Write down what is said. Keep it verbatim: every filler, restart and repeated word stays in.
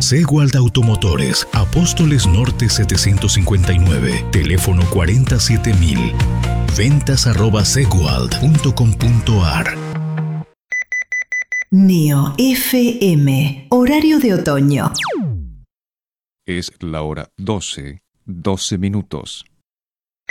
Seguald Automotores, Apóstoles Norte setecientos cincuenta y nueve, teléfono cuarenta y siete mil. Ventas arroba seguald punto com punto ar. Neo F M, horario de otoño. Es la hora doce, doce minutos.